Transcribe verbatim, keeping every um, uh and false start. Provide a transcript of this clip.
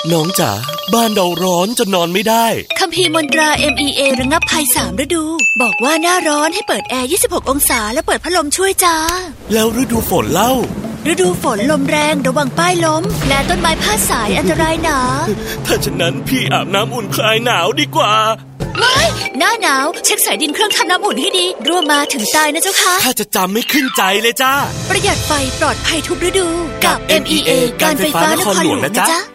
น้องจ๋าบ้านเราร้อนจนนอนไม่ได้คัมภีร์มนตรา เอ็ม อี เอ ระงับภัยสามฤดูบอกว่าหน้าร้อนให้เปิดแอร์ยี่สิบหกองศาและเปิดพัดลมช่วยจ้าแล้วฤดูฝนเล่าฤดูฝนลมแรงระวังป้ายล้มและต้นไม้พาดสายอันตรายหนาถ้าฉะนั้นพี่อาบน้ำอุ่นคลายหนาวดีกว่าไม่หน้าหนาวเช็คสายดินเครื่องทำน้ำอุ่นให้ดีรั่วมาถึงตายนะเจ้าค่ะถ้าจะจำไม่ขึ้นใจเลยจ้าประหยัดไฟปลอดภัยทุกฤดูกับ เอ็ม อี เอ การไฟฟ้านครหลวงนะจ๊ะ